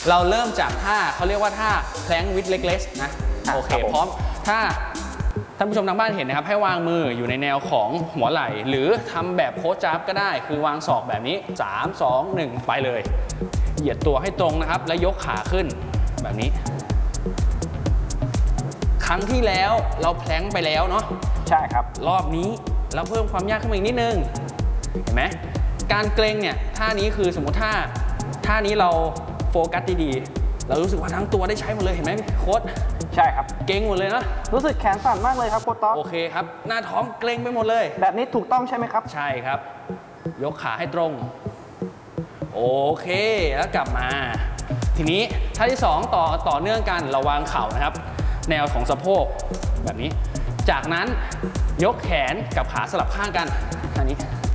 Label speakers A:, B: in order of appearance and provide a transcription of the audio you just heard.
A: เราเริ่มจากท่าเขาเรียกว่าท่าแพลงวิดเล็กๆนะโอเคพร้อมถ้าท่านผู้ชมทางบ้านเห็นนะครับให้วางมืออยู่ในแนวของหัวไหล่หรือทำแบบโค้ชจับก็ได้คือวางศอกแบบนี้3 2 1ไปเลยเหยียดตัวให้ตรงนะครับแล้วยกขาขึ้นแบบนี้ครั้งที่แล้วเราแพลงไปแล้วเนาะ
B: ใช่ครับ
A: รอบนี้เราเพิ่มความยากขึ้นมาอีกนิดนึงเห็นไหมการเกรงเนี่ยท่านี้คือสมมติท่านี้เราโฟกัสดีๆเรารู้สึกว่าทั้งตัวได้ใช้หมดเลยเห็นไหมโค้ช
B: ใช่ครับ
A: เกรงหมดเลยนะ
B: รู้สึกแขนสั่นมากเลยครับโค้ชต๊อก
A: โอเคครับหน้าท้องเกรงไปหมดเลย
B: แบบนี้ถูกต้องใช่ไหมครับ
A: ใช่ครับยกขาให้ตรงโอเคแล้วกลับมาทีนี้ท่าที่2ต่อเนื่องกันเราวางเข่านะครับแนวของสะโพกแบบนี้จากนั้นยกแขนกับขาสลับข้างกันท่านี้